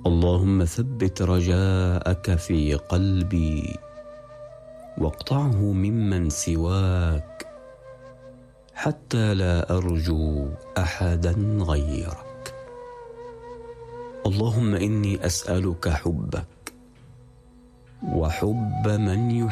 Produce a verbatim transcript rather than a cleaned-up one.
اللهم ثبت رجاءك في قلبي واقطعه ممن سواك حتى لا أرجو أحدا غيرك. اللهم إني أسألك حبك وحب من يحبك